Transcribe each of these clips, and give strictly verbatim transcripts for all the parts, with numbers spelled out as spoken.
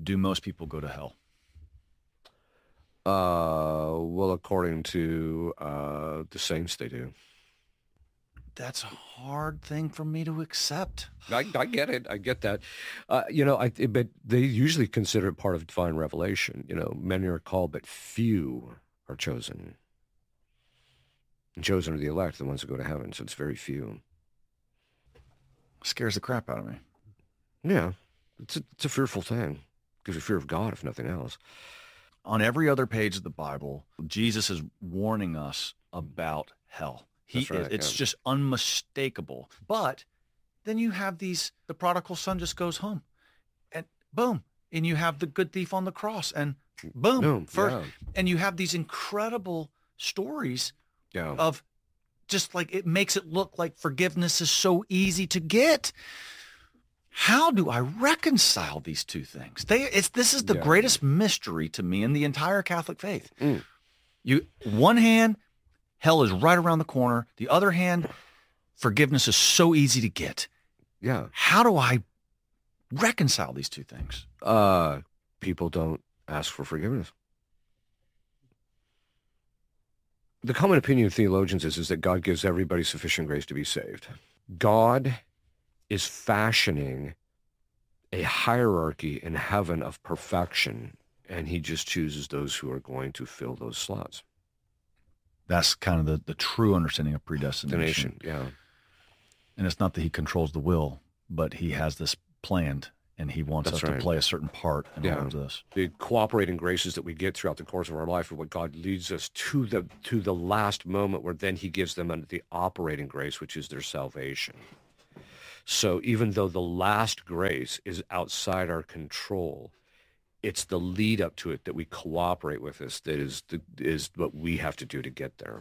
do most people go to hell? Uh, well, according to uh, the saints, they do. That's a hard thing for me to accept. I, I get it. I get that. Uh, you know, I, but they usually consider it part of divine revelation. You know, many are called, but few are chosen. And chosen are the elect, the ones who go to heaven. So it's very few. Scares the crap out of me. Yeah, it's a, it's a fearful thing. Gives you fear of God, if nothing else. On every other page of the Bible, Jesus is warning us about hell. He That's right, is, it's yeah. just unmistakable. But then you have these, the prodigal son just goes home and boom. And you have the good thief on the cross and boom. Boom, first, yeah. And you have these incredible stories Yeah. of just like, it makes it look like forgiveness is so easy to get. How do I reconcile these two things? They, it's, this is the Yeah. greatest mystery to me in the entire Catholic faith. Mm. You, one hand, hell is right around the corner. The other hand, forgiveness is so easy to get. Yeah. How do I reconcile these two things? Uh, people don't ask for forgiveness. The common opinion of theologians is, is that God gives everybody sufficient grace to be saved. God is fashioning a hierarchy in heaven of perfection, and he just chooses those who are going to fill those slots. That's kind of the, the true understanding of predestination. Destination, yeah. And it's not that he controls the will, but he has this planned, and he wants That's us right. to play a certain part in Yeah. all of this. The cooperating graces that we get throughout the course of our life are what God leads us to the to the last moment where then he gives them under the operating grace, which is their salvation. So even though the last grace is outside our control, it's the lead up to it that we cooperate with us that is the, is what we have to do to get there.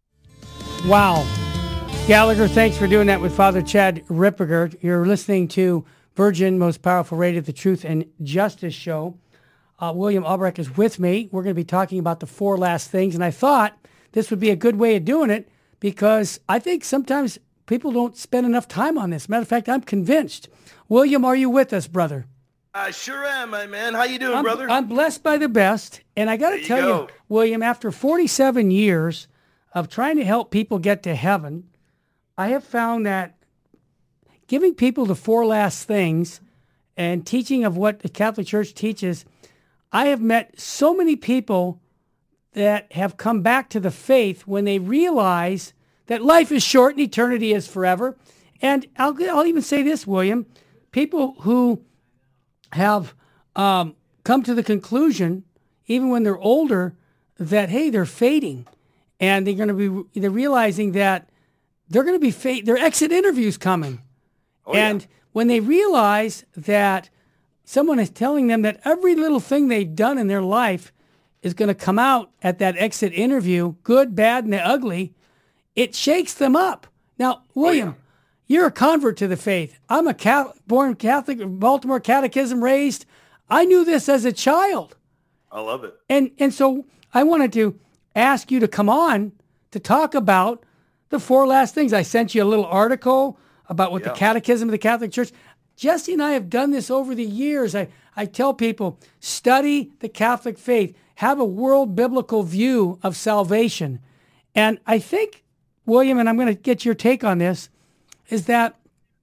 Wow. Gallagher, thanks for doing that with Father Chad Ripperger. You're listening to Virgin Most Powerful Radio, the Truth and Justice Show. Uh, William Albrecht is with me. We're going to be talking about the four last things, and I thought this would be a good way of doing it because I think sometimes people don't spend enough time on this. Matter of fact, I'm convinced. William, are you with us, brother? I sure am, my man. How you doing, I'm, brother? I'm blessed by the best, and I got to There you tell go. you, William, after forty-seven years of trying to help people get to heaven, I have found that giving people the four last things and teaching of what the Catholic Church teaches, I have met so many people that have come back to the faith when they realize that life is short and eternity is forever. And I'll, I'll even say this, William, people who have um, come to the conclusion, even when they're older, that, hey, they're fading. And they're going to be, they're realizing that they're going to be, fa- their exit interviews coming. Oh, and yeah. when they realize that someone is telling them that every little thing they've done in their life is going to come out at that exit interview, good, bad, and the ugly, it shakes them up. Now, William, Oh, yeah. you're a convert to the faith. I'm a Catholic, born Catholic, Baltimore Catechism raised. I knew this as a child. I love it. And and so I wanted to ask you to come on to talk about the four last things. I sent you a little article about what Yeah. the Catechism of the Catholic Church. Jesse and I have done this over the years. I, I tell people, study the Catholic faith. Have a world biblical view of salvation. And I think, William, and I'm going to get your take on this, is that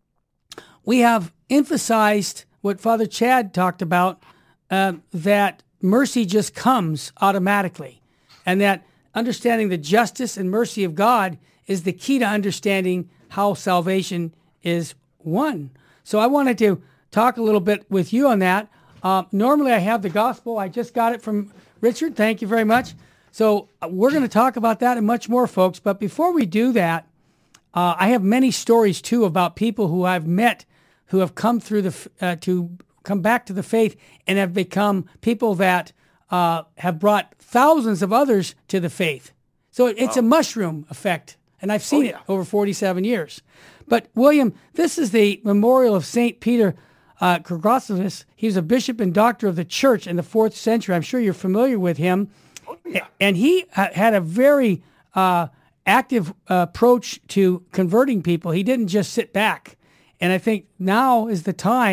we have emphasized what Father Chad talked about, uh, that mercy just comes automatically, and that understanding the justice and mercy of God is the key to understanding how salvation is won. So I wanted to talk a little bit with you on that. Uh, normally I have the gospel. I just got it from Richard. Thank you very much. So uh, we're going to talk about that and much more, folks. But before we do that, uh, I have many stories, too, about people who I've met who have come through the, uh, to come back to the faith and have become people that uh, have brought thousands of others to the faith. So it, it's a mushroom effect, and I've seen Oh, yeah. it over forty-seven years. But, William, this is the memorial of Saint Peter uh, Kyrgosopoulos. He was a bishop and doctor of the church in the fourth century. I'm sure you're familiar with him. Oh, yeah. And he uh, had a very uh, active uh, approach to converting people. He didn't just sit back. And I think now is the time,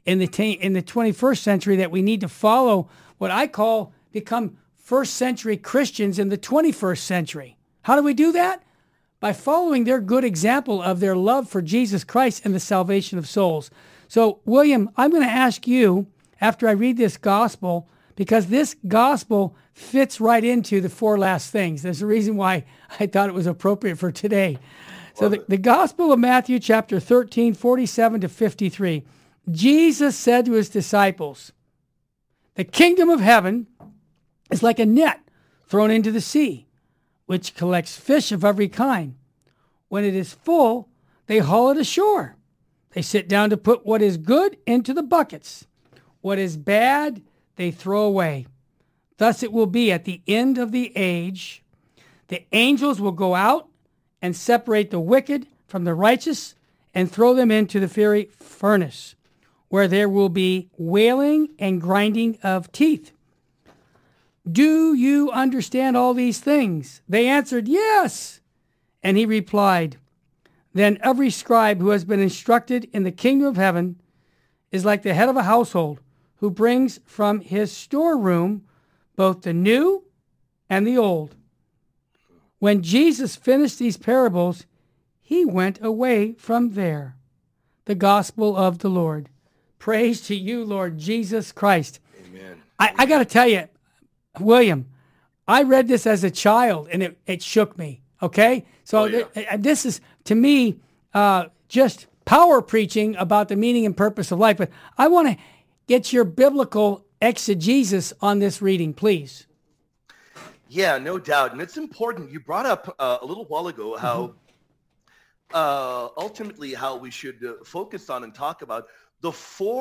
in the ta- in the twenty-first century that we need to follow what I call become first century Christians in the twenty-first century. How do we do that? By following their good example of their love for Jesus Christ and the salvation of souls. So, William, I'm going to ask you, after I read this gospel, because this gospel fits right into the four last things. There's a reason why I thought it was appropriate for today. So the, the Gospel of Matthew, chapter thirteen, forty-seven to fifty-three. Jesus said to his disciples, the kingdom of heaven is like a net thrown into the sea, which collects fish of every kind. When it is full, they haul it ashore. They sit down to put what is good into the buckets. What is bad, they throw away. Thus it will be at the end of the age. The angels will go out and separate the wicked from the righteous and throw them into the fiery furnace, where there will be wailing and grinding of teeth. Do you understand all these things? They answered, yes. And he replied, then every scribe who has been instructed in the kingdom of heaven is like the head of a household who brings from his storeroom both the new and the old. When Jesus finished these parables, he went away from there. The gospel of the Lord. Praise to you, Lord Jesus Christ. Amen. I, I got to tell you, William, I read this as a child, and it, it shook me, okay? So Oh, yeah. th- this is, to me, uh, just power preaching about the meaning and purpose of life. But I want to get your biblical exegesis on this reading, please. Yeah, no doubt. And it's important. You brought up uh, a little while ago how uh, ultimately how we should uh, focus on and talk about the four